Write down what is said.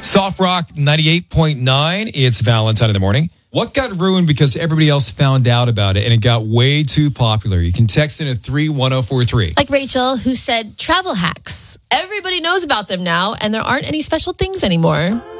Soft Rock 98.9. It's Valentine in the morning. What got ruined because everybody else found out about it and it got way too popular? You can text in at 31043. Like Rachel, who said travel hacks. Everybody knows about them now, and there aren't any special things anymore.